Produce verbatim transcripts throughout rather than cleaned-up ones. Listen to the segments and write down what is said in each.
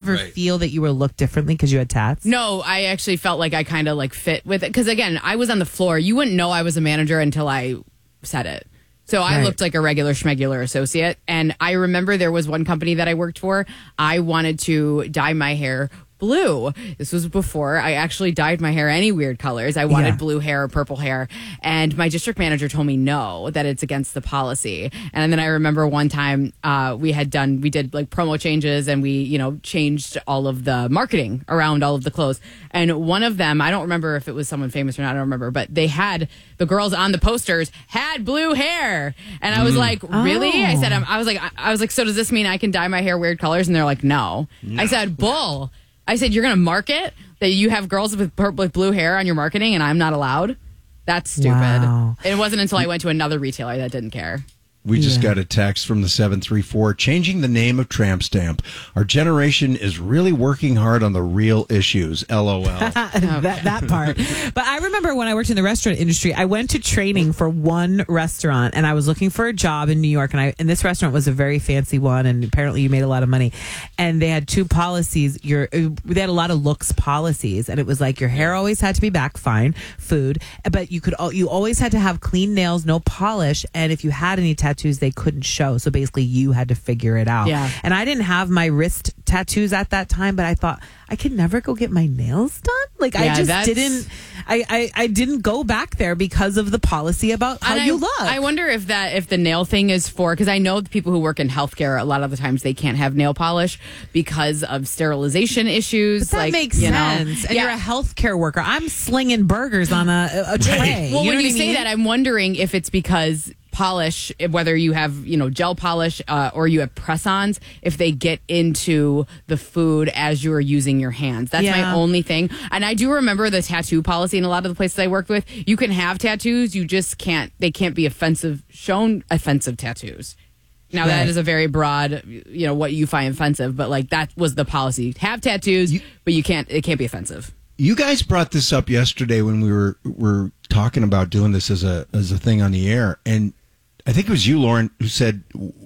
ever Right. feel that you were looked differently because you had tats? No, I actually felt like I kind of like fit with it. Because again, I was on the floor. You wouldn't know I was a manager until I said it. So I Right. looked like a regular schmegular associate. And I remember there was one company that I worked for. I wanted to dye my hair blue. This was before I actually dyed my hair any weird colors. I wanted Yeah. blue hair or purple hair. And my district manager told me no, that it's against the policy. And then I remember one time uh, we had done, we did like promo changes and we, you know, changed all of the marketing around all of the clothes. And one of them, I don't remember if it was someone famous or not, I don't remember, but they had the girls on the posters had blue hair. And I was like, really? Oh. I said, I'm, I was like, I, I was like, so does this mean I can dye my hair weird colors? And they're like, no. I said, bull. I said, you're going to market that you have girls with, pur- with blue hair on your marketing and I'm not allowed? That's stupid. Wow. It wasn't until I went to another retailer that didn't care. We just Yeah. got a text from the seven three four, changing the name of Tramp Stamp. Our generation is really working hard on the real issues. LOL. that that part. But I remember when I worked in the restaurant industry, I went to training for one restaurant and I was looking for a job in New York, and I and this restaurant was a very fancy one, and apparently you made a lot of money. And they had two policies. Your they had a lot of looks policies, and it was like your hair always had to be back fine, food, but you could al- you always had to have clean nails, no polish, and if you had any tattoos, they couldn't show. So basically you had to figure it out. Yeah. And I didn't have my wrist tattoos at that time, but I thought I could never go get my nails done. Like Yeah, I just that's- didn't I, I, I didn't go back there because of the policy about how And you I, look. I wonder if that if the nail thing is for, because I know the people who work in healthcare, a lot of the times they can't have nail polish because of sterilization issues. But that like, makes you know. sense. And Yeah. you're a healthcare worker. I'm slinging burgers on a, a tray. Well, you know when what you I say mean? that, I'm wondering if it's because polish, whether you have, you know, gel polish uh, or you have press-ons, if they get into the food as you are using your hands. That's my Yeah. only thing. And I do remember the tattoo policy in a lot of the places I worked with. You can have tattoos, you just can't, they can't be offensive, shown offensive tattoos. Now, that Right. is a very broad, you know, what you find offensive, but like that was the policy. Have tattoos, but you can't, it can't be offensive. You guys brought this up yesterday when we were were talking about doing this as a as a thing on the air, and I think it was you, Lauren, who said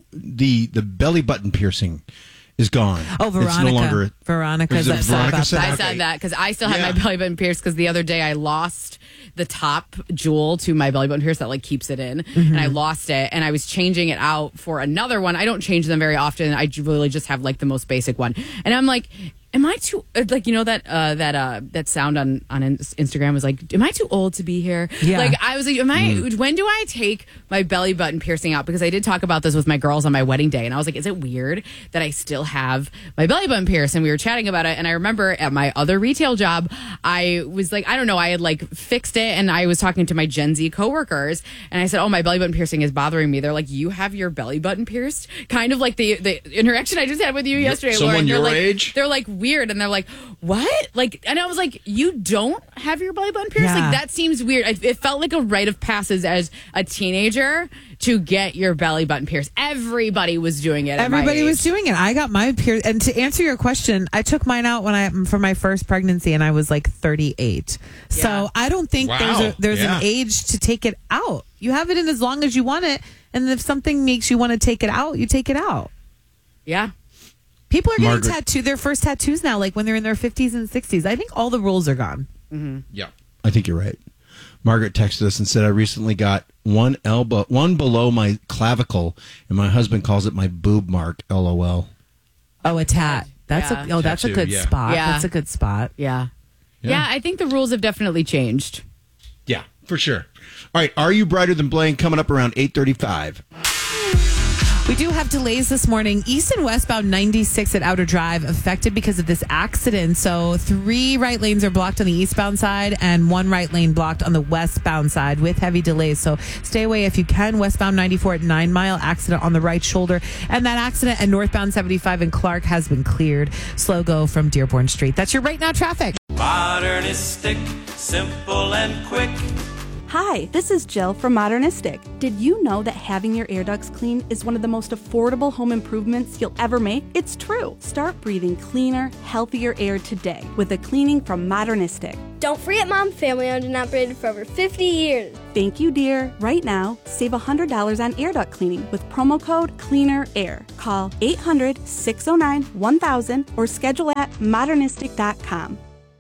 the the belly button piercing is gone. Oh, Veronica. It's no longer. Veronica Was it said Veronica about said that. I Okay. said that because I still have Yeah. my belly button pierced because the other day I lost the top jewel to my belly button pierce that like keeps it in, and I lost it, and I was changing it out for another one. I don't change them very often. I really just have like the most basic one, and I'm like, am I too uh, like, you know, that uh, that uh, that sound on on in- Instagram was like, am I too old to be here? Yeah. Like I was like, am I? When do I take my belly button piercing out? Because I did talk about this with my girls on my wedding day, and I was like, is it weird that I still have my belly button pierced? And we were chatting about it, and I remember at my other retail job, I was like, I don't know, I had like fixed it, and I was talking to my Gen Z coworkers, and I said, oh, my belly button piercing is bothering me. They're like, you have your belly button pierced? Kind of like the the interaction I just had with you yesterday, Someone Lauren. They're your like, age? they're like weird, and they're like, what? Like, and I was like, you don't have your belly button pierced? Yeah. Like that seems weird. I, it felt like a rite of passage as a teenager to get your belly button pierced. Everybody was doing it. at my Everybody was age. doing it. I got my pierce. And to answer your question, I took mine out when I for my first pregnancy, and I was like thirty-eight. Yeah. So I don't think Wow. there's a, there's Yeah. an age to take it out. You have it in as long as you want it, and if something makes you want to take it out, you take it out. Yeah. People are getting Margaret- tattooed their first tattoos now, like when they're in their fifties and sixties. I think all the rules are gone. Yeah, I think you're right. Margaret texted us and said, I recently got one elbow, one below my clavicle, and my husband calls it my boob mark. LOL. Oh, a tat. That's Yeah. a oh, that's Tattoo, a good yeah. spot. Yeah. That's a good spot. Yeah. Yeah. Yeah. I think the rules have definitely changed. Yeah, for sure. All right, Are You Brighter Than Blaine coming up around eight thirty-five. We do have delays this morning. East and westbound ninety-six at Outer Drive affected because of this accident. So three right lanes are blocked on the eastbound side and one right lane blocked on the westbound side with heavy delays. So stay away if you can. Westbound ninety-four at Nine Mile, accident on the right shoulder. And that accident at northbound seventy-five in Clark has been cleared. Slow go from Dearborn Street. That's your right now traffic. Modernistic, simple and quick. Hi, this is Jill from Modernistic. Did you know that having your air ducts clean is one of the most affordable home improvements you'll ever make? It's true. Start breathing cleaner, healthier air today with a cleaning from Modernistic. Don't forget Mom, family owned and operated for over fifty years. Thank you, dear. Right now, save one hundred dollars on air duct cleaning with promo code CLEANERAIR. Call eight hundred, six oh nine, one thousand or schedule at modernistic dot com.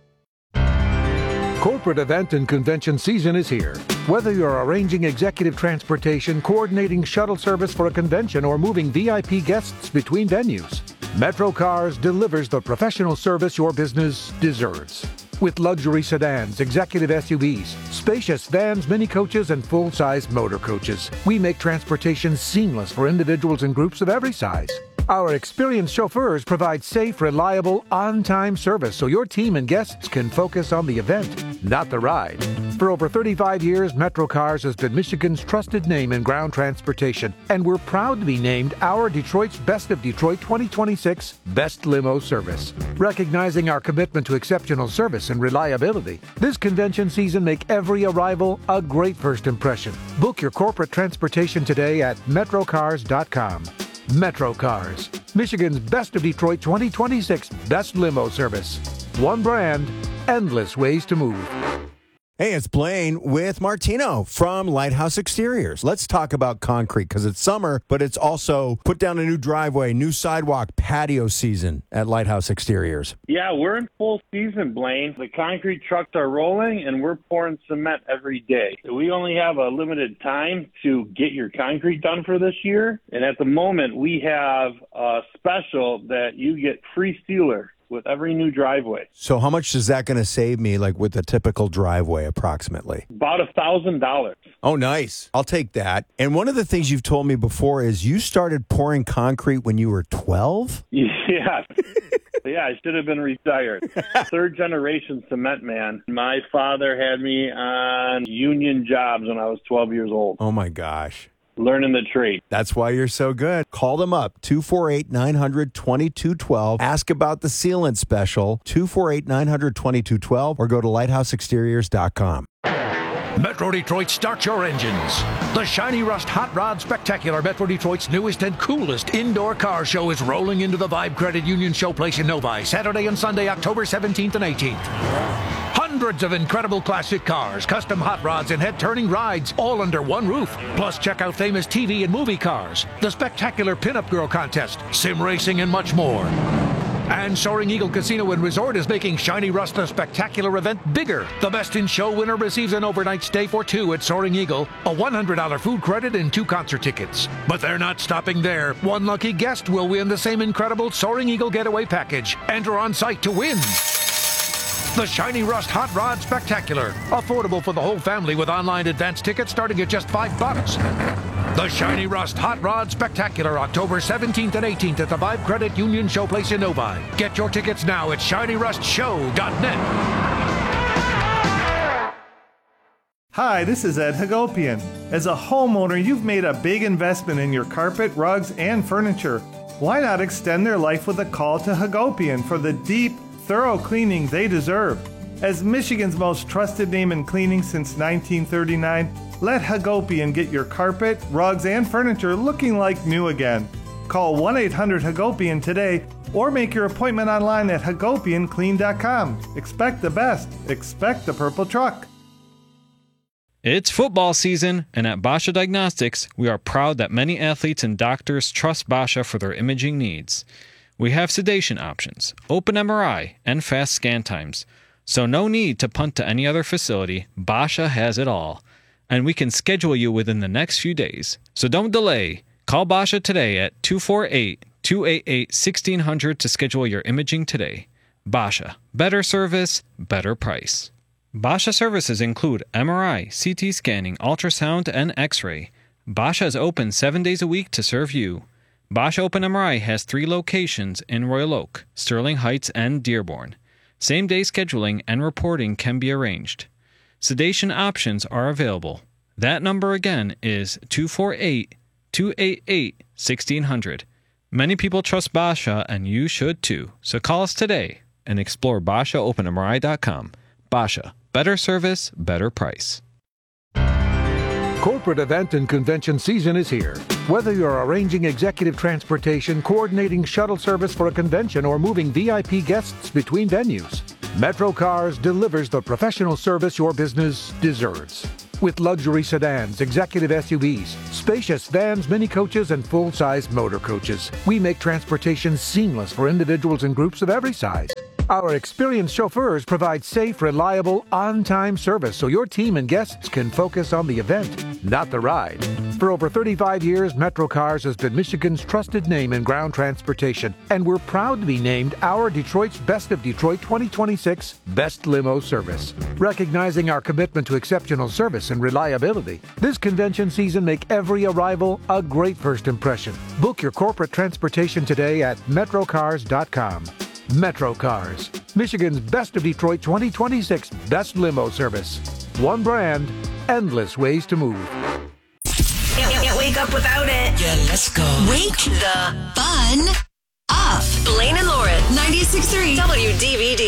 Corporate event and convention season is here. Whether you're arranging executive transportation, coordinating shuttle service for a convention, or moving V I P guests between venues, Metro Cars delivers the professional service your business deserves. With luxury sedans, executive S U Vs, spacious vans, mini coaches, and full-size motor coaches, we make transportation seamless for individuals and groups of every size. Our experienced chauffeurs provide safe, reliable, on-time service so your team and guests can focus on the event, not the ride. For over thirty-five years, Metro Cars has been Michigan's trusted name in ground transportation, and we're proud to be named our Detroit's Best of Detroit twenty twenty-six Best Limo Service. Recognizing our commitment to exceptional service and reliability, this convention season make every arrival a great first impression. Book your corporate transportation today at metro cars dot com. Metro Cars, Michigan's Best of Detroit twenty twenty-six Best Limo Service. One brand, endless ways to move. Hey, it's Blaine with Martino from Lighthouse Exteriors. Let's talk about concrete because it's summer, but it's also put down a new driveway, new sidewalk, patio season at Lighthouse Exteriors. Yeah, we're in full season, Blaine. The concrete trucks are rolling, and we're pouring cement every day. We only have a limited time to get your concrete done for this year, and at the moment, we have a special that you get free sealer with every new driveway. So how much is that going to save me, like with a typical driveway approximately? About a thousand dollars. Oh, nice. I'll take that. And one of the things you've told me before is you started pouring concrete when you were twelve? Yeah. Yeah, I should have been retired. Third generation cement man. My father had me on union jobs when I was twelve years old. Oh, my gosh. Learning the trade. That's why you're so good. Call them up, two four eight, nine hundred, twenty-two twelve. Ask about the sealant special, two four eight, nine hundred, twenty-two twelve, or go to lighthouse exteriors dot com. Metro Detroit, start your engines. The Shiny Rust Hot Rod Spectacular, Metro Detroit's newest and coolest indoor car show, is rolling into the Vibe Credit Union Showplace in Novi, Saturday and Sunday, October seventeenth and eighteenth. Hundreds of incredible classic cars, custom hot rods, and head-turning rides, all under one roof. Plus, check out famous T V and movie cars, the spectacular Pinup Girl Contest, sim racing, and much more. And Soaring Eagle Casino and Resort is making Shiny Rust the Spectacular event bigger. The Best in Show winner receives an overnight stay for two at Soaring Eagle, a one hundred dollars food credit, and two concert tickets. But they're not stopping there. One lucky guest will win the same incredible Soaring Eagle Getaway Package. Enter on site to win. The Shiny Rust Hot Rod Spectacular. Affordable for the whole family with online advance tickets starting at just five bucks. The Shiny Rust Hot Rod Spectacular, October seventeenth and eighteenth at the Vibe Credit Union Showplace in Novi. Get your tickets now at shiny rust show dot net. Hi, this is Ed Hagopian. As a homeowner, you've made a big investment in your carpet, rugs, and furniture. Why not extend their life with a call to Hagopian for the deep, thorough cleaning they deserve? As Michigan's most trusted name in cleaning since nineteen thirty-nine, let Hagopian get your carpet, rugs, and furniture looking like new again. Call one eight hundred Hagopian today or make your appointment online at hagopian clean dot com. Expect the best. Expect the purple truck. It's football season, and at Basha Diagnostics, we are proud that many athletes and doctors trust Basha for their imaging needs. We have sedation options, open M R I, and fast scan times. So no need to punt to any other facility. Basha has it all. And we can schedule you within the next few days. So don't delay. Call Basha today at two four eight, two eight eight, one six zero zero to schedule your imaging today. Basha. Better service, better price. Basha services include M R I, C T scanning, ultrasound, and X-ray. Basha is open seven days a week to serve you. Basha Open M R I has three locations in Royal Oak, Sterling Heights, and Dearborn. Same-day scheduling and reporting can be arranged. Sedation options are available. That number again is two four eight, two eight eight, one six zero zero. Many people trust Basha, and you should too. So call us today and explore basha open M R I dot com. Basha. Better service, better price. Corporate event and convention season is here. Whether you're arranging executive transportation, coordinating shuttle service for a convention, or moving V I P guests between venues, Metro Cars delivers the professional service your business deserves. With luxury sedans, executive S U Vs, spacious vans, mini coaches, and full-size motor coaches, we make transportation seamless for individuals and groups of every size. Our experienced chauffeurs provide safe, reliable, on-time service so your team and guests can focus on the event, not the ride. For over thirty-five years, Metro Cars has been Michigan's trusted name in ground transportation, and we're proud to be named our Detroit's Best of Detroit twenty twenty-six Best Limo Service. Recognizing our commitment to exceptional service and reliability, this convention season make every arrival a great first impression. Book your corporate transportation today at metro cars dot com. Metro Cars, Michigan's Best of Detroit twenty twenty-six Best Limo Service. One brand, endless ways to move. Can't, can't wake up without it. Yeah, let's go. Wake the fun up. Blaine and Lauren, ninety-six point three W D V D.